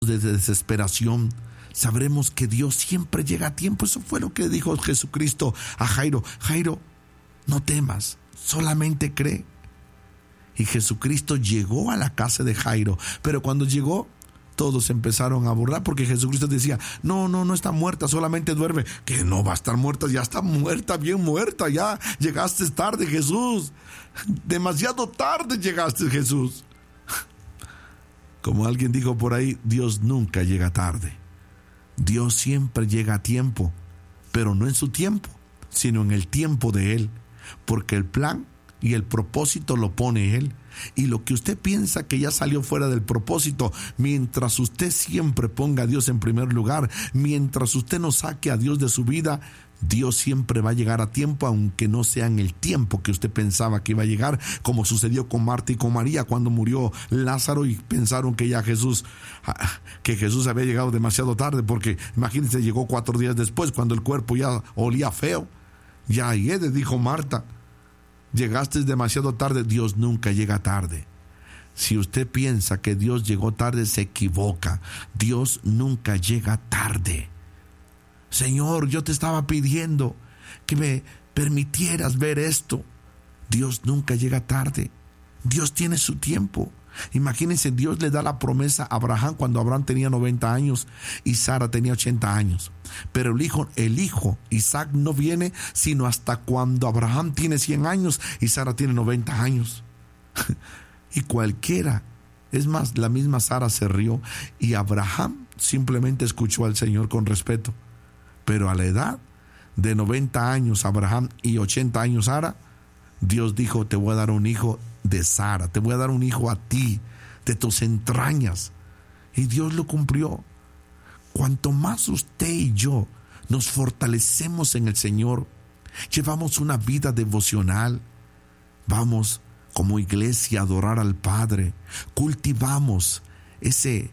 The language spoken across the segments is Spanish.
de desesperación, sabremos que Dios siempre llega a tiempo. Eso fue lo que dijo Jesucristo a Jairo. Jairo, no temas, solamente cree. Y Jesucristo llegó a la casa de Jairo, pero cuando llegó, todos empezaron a burlar porque Jesucristo decía, no está muerta, solamente duerme. Que no va a estar muerta, ya está muerta, bien muerta, ya llegaste tarde, Jesús. Demasiado tarde llegaste, Jesús. Como alguien dijo por ahí, Dios nunca llega tarde. Dios siempre llega a tiempo, pero no en su tiempo, sino en el tiempo de Él, porque el plan y el propósito lo pone Él. Y lo que usted piensa que ya salió fuera del propósito, mientras usted siempre ponga a Dios en primer lugar, mientras usted no saque a Dios de su vida, Dios siempre va a llegar a tiempo, aunque no sea en el tiempo que usted pensaba que iba a llegar, como sucedió con Marta y con María cuando murió Lázaro y pensaron que ya Jesús había llegado demasiado tarde, porque imagínense, llegó 4 días después cuando el cuerpo ya olía feo. Ya dijo Marta, llegaste demasiado tarde. Dios nunca llega tarde. Si usted piensa que Dios llegó tarde, se equivoca. Dios nunca llega tarde. Señor, yo te estaba pidiendo que me permitieras ver esto. Dios nunca llega tarde. Dios tiene su tiempo. Imagínense, Dios le da la promesa a Abraham cuando Abraham tenía 90 años y Sara tenía 80 años. Pero el hijo Isaac no viene sino hasta cuando Abraham tiene 100 años y Sara tiene 90 años. Y cualquiera, es más, la misma Sara se rió y Abraham simplemente escuchó al Señor con respeto. Pero a la edad de 90 años Abraham y 80 años Sara, Dios dijo, te voy a dar un hijo de Sara, te voy a dar un hijo a ti, de tus entrañas. Y Dios lo cumplió. Cuanto más usted y yo nos fortalecemos en el Señor, llevamos una vida devocional, vamos como iglesia a adorar al Padre, cultivamos ese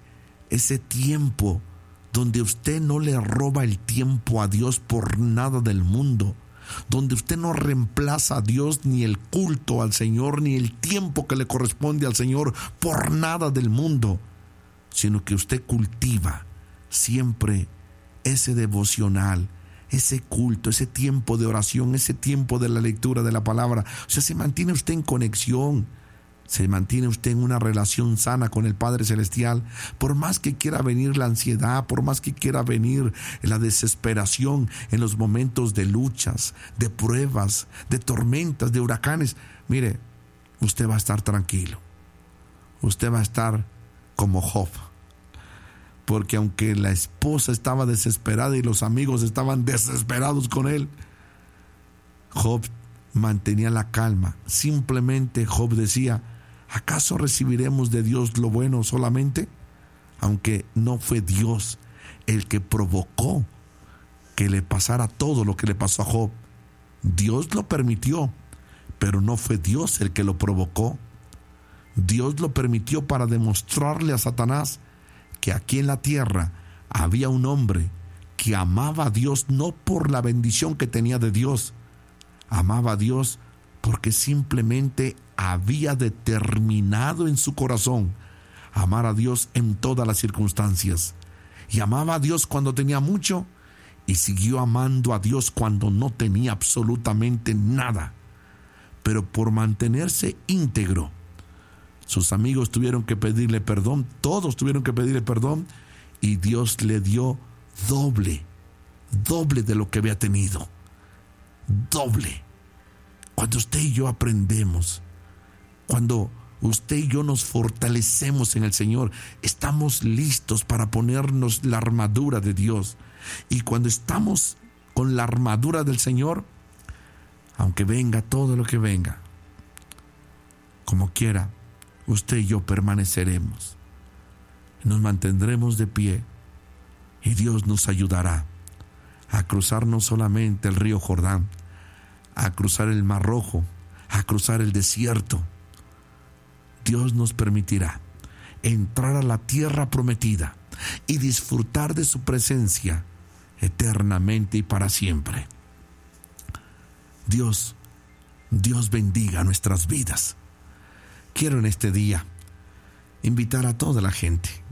tiempo donde usted no le roba el tiempo a Dios por nada del mundo, donde usted no reemplaza a Dios ni el culto al Señor, ni el tiempo que le corresponde al Señor por nada del mundo, sino que usted cultiva siempre ese devocional, ese culto, ese tiempo de oración, ese tiempo de la lectura de la palabra. O sea, se mantiene usted en conexión, se mantiene usted en una relación sana con el Padre Celestial. Por más que quiera venir la ansiedad, por más que quiera venir la desesperación en los momentos de luchas, de pruebas, de tormentas, de huracanes, mire, usted va a estar tranquilo. Usted va a estar como Job. Porque aunque la esposa estaba desesperada y los amigos estaban desesperados con él, Job mantenía la calma. Simplemente Job decía, ¿acaso recibiremos de Dios lo bueno solamente? Aunque no fue Dios el que provocó que le pasara todo lo que le pasó a Job. Dios lo permitió, pero no fue Dios el que lo provocó. Dios lo permitió para demostrarle a Satanás que aquí en la tierra había un hombre que amaba a Dios no por la bendición que tenía de Dios, amaba a Dios porque simplemente había determinado en su corazón amar a Dios en todas las circunstancias. Y amaba a Dios cuando tenía mucho y siguió amando a Dios cuando no tenía absolutamente nada. Pero por mantenerse íntegro, sus amigos tuvieron que pedirle perdón, todos tuvieron que pedirle perdón, y Dios le dio doble de lo que había tenido. Doble. Cuando usted y yo aprendemos, cuando usted y yo nos fortalecemos en el Señor, estamos listos para ponernos la armadura de Dios. Y cuando estamos con la armadura del Señor, aunque venga todo lo que venga, como quiera, usted y yo permaneceremos, nos mantendremos de pie y Dios nos ayudará a cruzar no solamente el río Jordán, a cruzar el Mar Rojo, a cruzar el desierto. Dios nos permitirá entrar a la tierra prometida y disfrutar de su presencia eternamente y para siempre. Dios bendiga nuestras vidas. Quiero en este día invitar a toda la gente